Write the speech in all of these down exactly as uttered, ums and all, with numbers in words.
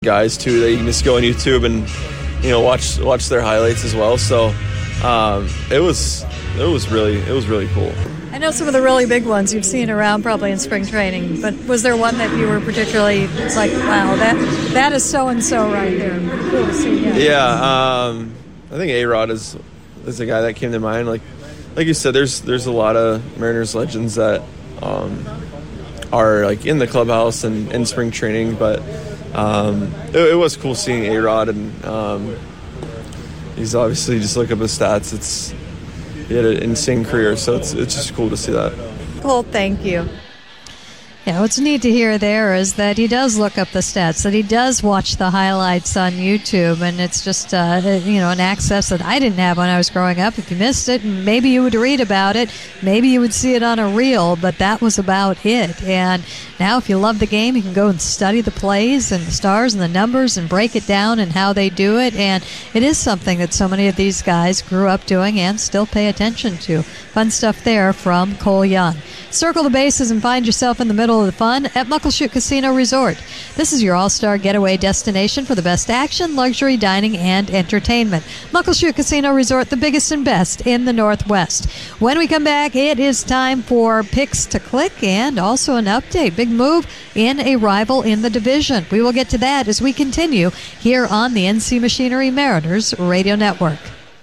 guys too that you can just go on YouTube and you know watch watch their highlights as well. So um, it was it was really it was really cool. I know some of the really big ones you've seen around probably in spring training, but was there one that you were particularly like, wow, that that is so and so right there? Cool to see. Yeah, yeah um, I think A-Rod is is a guy that came to mind. Like like you said, there's there's a lot of Mariners legends that um, are like in the clubhouse and in spring training, but. Um, it, it was cool seeing A-Rod, and um, he's obviously, just look up his stats. It's he had an insane career, so it's it's just cool to see that. Cool, thank you. Yeah, what's neat to hear there is that he does look up the stats, that he does watch the highlights on YouTube, and it's just, uh, you know, an access that I didn't have when I was growing up. If you missed it, maybe you would read about it, maybe you would see it on a reel, but that was about it. And now if you love the game, you can go and study the plays and the stars and the numbers and break it down and how they do it, and it is something that so many of these guys grew up doing and still pay attention to. Fun stuff there from Cole Young. Circle the bases and find yourself in the middle of the fun at Muckleshoot Casino Resort. This is your all-star getaway destination for the best action, luxury, dining, and entertainment. Muckleshoot Casino Resort, the biggest and best in the Northwest. When we come back, it is time for picks to click and also an update. Big move in a rival in the division. We will get to that as we continue here on the N C Machinery Mariners Radio Network.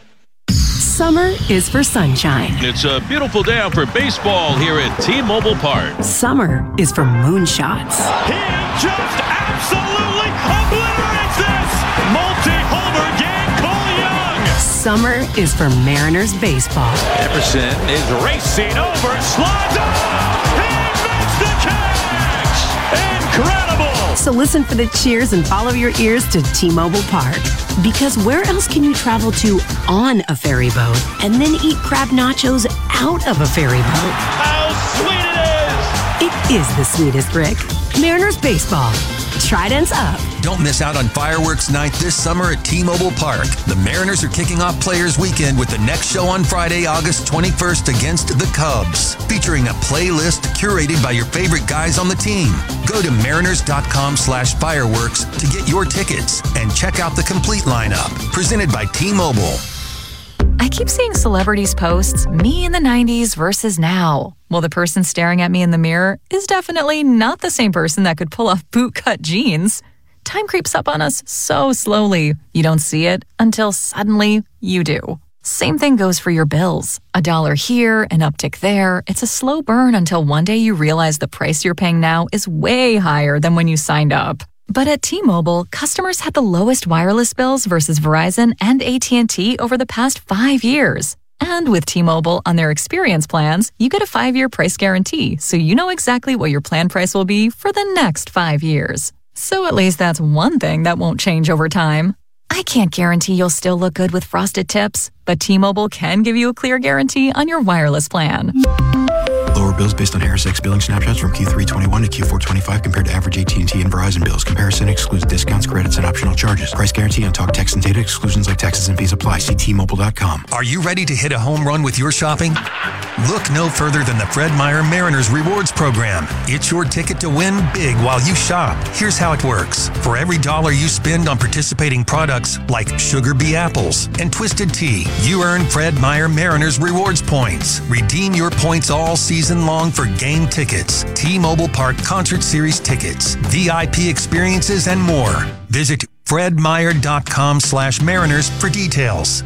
Summer is for sunshine. It's a beautiful day out for baseball here at T-Mobile Park. Summer is for moonshots. He just absolutely obliterates this! Multi-homer game, Cole Young! Summer is for Mariners baseball. Emerson is racing over, slides up! He makes the catch! Incredible! So listen for the cheers and follow your ears to T-Mobile Park. Because where else can you travel to on a ferry boat and then eat crab nachos out of a ferry boat? How sweet it is! It is the sweetest, Rick. Mariners baseball. Tridents up. Don't miss out on fireworks night this summer at T-Mobile Park. The Mariners are kicking off Players Weekend with the next show on Friday, August twenty-first against the Cubs, featuring a playlist curated by your favorite guys on the team. Go to mariners.com slash fireworks to get your tickets and check out the complete lineup. Presented by T-Mobile. I keep seeing celebrities posts, me in the nineties versus now. Well, the person staring at me in the mirror is definitely not the same person that could pull off bootcut jeans. Time creeps up on us so slowly. You don't see it until suddenly you do. Same thing goes for your bills. A dollar here, an uptick there. It's a slow burn until one day you realize the price you're paying now is way higher than when you signed up. But at T-Mobile, customers had the lowest wireless bills versus Verizon and A T and T over the past five years. And with T-Mobile on their experience plans, you get a five-year price guarantee, so you know exactly what your plan price will be for the next five years. So at least that's one thing that won't change over time. I can't guarantee you'll still look good with frosted tips, but T-Mobile can give you a clear guarantee on your wireless plan. Lower bills based on Harris X billing snapshots from Q three twenty-one to Q four twenty-five compared to average A T and T and Verizon bills. Comparison excludes discounts, credits, and optional charges. Price guarantee on talk, text, and data. Exclusions like taxes and fees apply. See T Mobile dot com. Are you ready to hit a home run with your shopping? Look no further than the Fred Meyer Mariners Rewards Program. It's your ticket to win big while you shop. Here's how it works. For every dollar you spend on participating products like Sugar Bee Apples and Twisted Tea, you earn Fred Meyer Mariners Rewards points. Redeem your points all season long for game tickets, T-Mobile Park Concert Series tickets, V I P experiences, and more. Visit fredmeyer.com slash mariners for details.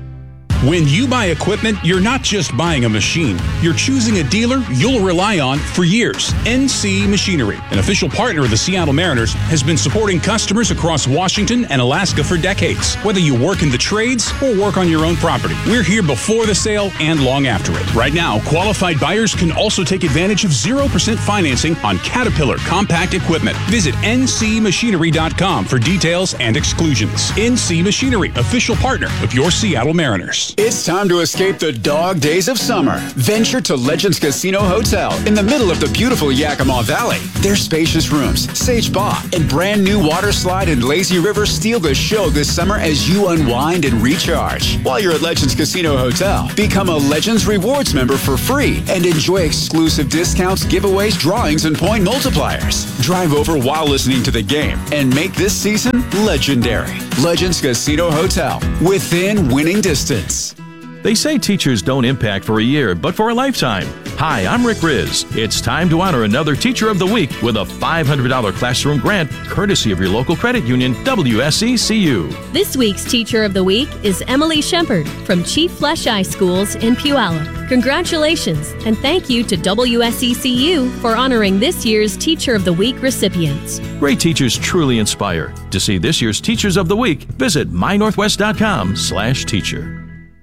When you buy equipment, you're not just buying a machine. You're choosing a dealer you'll rely on for years. N C Machinery, an official partner of the Seattle Mariners, has been supporting customers across Washington and Alaska for decades. Whether you work in the trades or work on your own property, we're here before the sale and long after it. Right now, qualified buyers can also take advantage of zero percent financing on Caterpillar compact equipment. Visit N C machinery dot com for details and exclusions. N C Machinery, official partner of your Seattle Mariners. It's time to escape the dog days of summer. Venture to Legends Casino Hotel in the middle of the beautiful Yakima Valley. Their spacious rooms, sage spa, and brand new water slide and lazy river steal the show this summer as you unwind and recharge. While you're at Legends Casino Hotel, become a Legends Rewards member for free and enjoy exclusive discounts, giveaways, drawings, and point multipliers. Drive over while listening to the game and make this season legendary. Legends Casino Hotel, within winning distance. They say teachers don't impact for a year, but for a lifetime. Hi, I'm Rick Riz. It's time to honor another Teacher of the Week with a five hundred dollars classroom grant, courtesy of your local credit union, W S E C U. This week's Teacher of the Week is Emily Shepard from Chief Flesh Eye Schools in Puyallup. Congratulations, and thank you to W S E C U for honoring this year's Teacher of the Week recipients. Great teachers truly inspire. To see this year's Teachers of the Week, visit my northwest dot com slash teacher.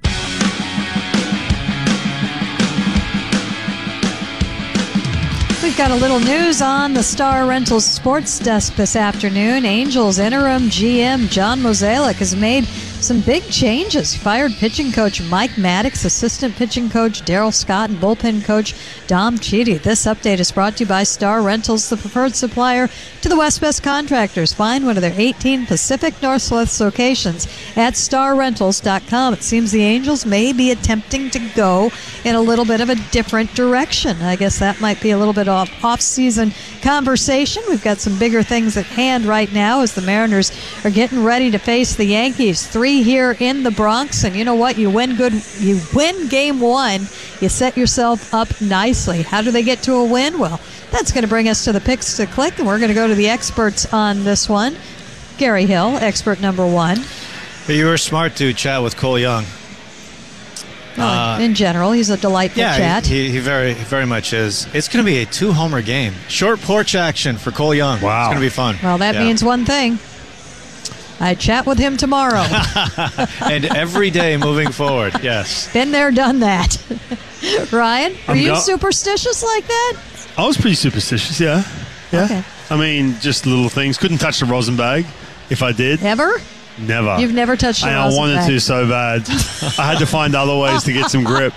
We've got a little news on the Star Rentals sports desk this afternoon. Angels interim G M John Mozeliak has made some big changes. Fired pitching coach Mike Maddox, assistant pitching coach Daryl Scott, and bullpen coach Dom Chidi. This update is brought to you by Star Rentals, the preferred supplier to the West Best contractors. Find one of their eighteen Pacific Northwest locations at star rentals dot com. It seems the Angels may be attempting to go in a little bit of a different direction. I guess that might be a little bit off off-season conversation. We've got some bigger things at hand right now as the Mariners are getting ready to face the Yankees. Three here in the Bronx, and you know what? You win good. You win game one. You set yourself up nicely. How do they get to a win? Well, that's going to bring us to the picks to click, and we're going to go to the experts on this one. Gary Hill, expert number one. You were smart to chat with Cole Young. Uh, in general, he's a delightful yeah, chat. He, he very, very much is. It's going to be a two-homer game. Short porch action for Cole Young. Wow. It's going to be fun. Well, that yeah. means one thing. I chat with him tomorrow. And every day moving forward, yes. Been there, done that. Ryan, are I'm you go- superstitious like that? I was pretty superstitious, yeah. Yeah. Okay. I mean, just little things. Couldn't touch the rosin bag if I did. Ever? Never. You've never touched a and rosin I wanted bag. to so bad. I had to find other ways to get some grip.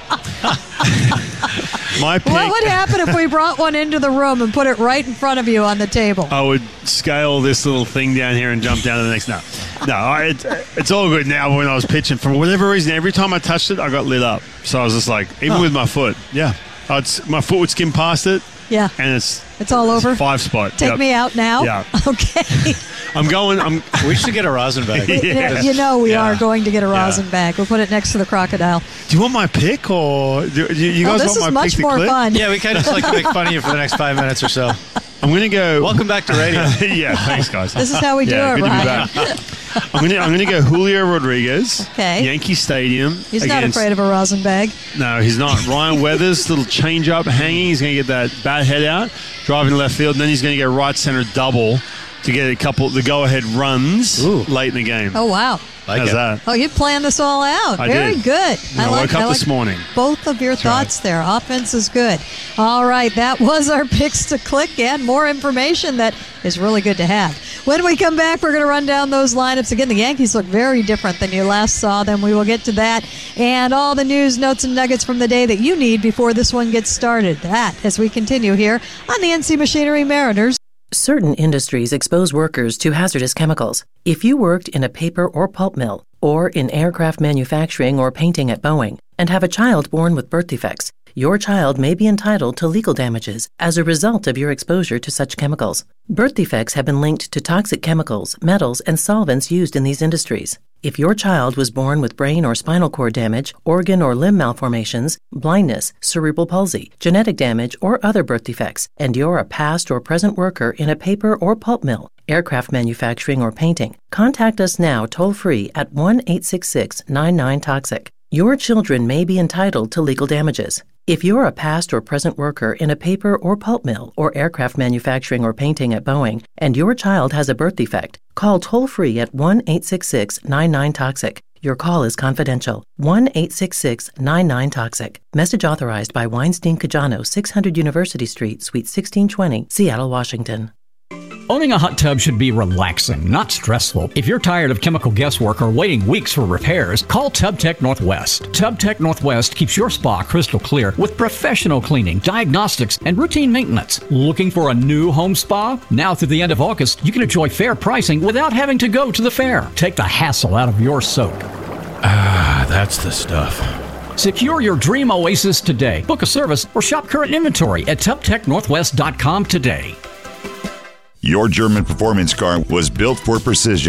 My pick, What would happen if we brought one into the room and put it right in front of you on the table? I would scale this little thing down here and jump down to the next. No, no, I- it, it's all good now. But when I was pitching, for whatever reason, every time I touched it, I got lit up. So I was just like, even Huh. with my foot, yeah, I'd, s- my foot would skim past it. Yeah. And it's It's all it's over? five spot. Take Yep. me out now? Yeah. Okay. I'm going. I'm. We should get a rosin bag. Yeah. You know we Yeah. are going to get a Yeah. rosin bag. We'll put it next to the crocodile. Do you want my pick, or do, do you Oh, guys this want is my much pick to more click? fun. Yeah, we kind of just like to make fun of you for the next five minutes or so. I'm going to go. Welcome back to radio. Yeah, thanks, guys. This is how we do yeah, it, good Ryan. To be back. I'm going to. I'm going to go Julio Rodriguez. Okay. Yankee Stadium. He's not against- afraid of a rosin bag. No, he's not. Ryan Weathers, little change up hanging. He's going to get that bat head out, driving left field, and then he's going to get right center double to get a couple the go ahead runs Ooh. late in the game. Oh, wow. Like How's it. that? Oh, you planned this all out. I Very did. good. I like, woke up I this like morning. Both of your thoughts there. Offense is good. All right, that was our picks to click and more information that is really good to have. When we come back, we're going to run down those lineups. Again, the Yankees look very different than you last saw them. We will get to that and all the news, notes, and nuggets from the day that you need before this one gets started. That as we continue here on the N C Machinery Mariners. Certain industries expose workers to hazardous chemicals. If you worked in a paper or pulp mill, or in aircraft manufacturing or painting at Boeing, and have a child born with birth defects, your child may be entitled to legal damages as a result of your exposure to such chemicals. Birth defects have been linked to toxic chemicals, metals, and solvents used in these industries. If your child was born with brain or spinal cord damage, organ or limb malformations, blindness, cerebral palsy, genetic damage, or other birth defects, and you're a past or present worker in a paper or pulp mill, aircraft manufacturing, or painting, contact us now toll-free at one eight six six, nine nine, toxic. Your children may be entitled to legal damages. If you're a past or present worker in a paper or pulp mill or aircraft manufacturing or painting at Boeing, and your child has a birth defect, call toll-free at one eight six six, nine nine, toxic. Your call is confidential. one eight six six, nine nine, toxic. Message authorized by Weinstein Cajano, six hundred University Street, Suite sixteen twenty, Seattle, Washington. Owning a hot tub should be relaxing, not stressful. If you're tired of chemical guesswork or waiting weeks for repairs, call TubTech Northwest. TubTech Northwest keeps your spa crystal clear with professional cleaning, diagnostics, and routine maintenance. Looking for a new home spa? Now through the end of August, you can enjoy fair pricing without having to go to the fair. Take the hassle out of your soak. Ah, that's the stuff. Secure your dream oasis today. Book a service or shop current inventory at tub tech northwest dot com today. Your German performance car was built for precision.